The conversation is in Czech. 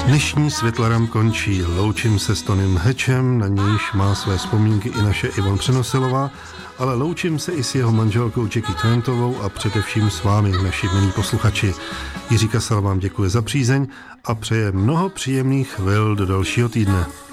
Dnešní Světlaram končí. Loučím se s Tonym Hečem, na nějž má své vzpomínky i naše Ivon Přenosilová, ale loučím se i s jeho manželkou Jackie Trentovou a především s vámi, naši milí posluchači. Jiří Kasal vám děkuje za přízeň a přeje mnoho příjemných chvil do dalšího týdne.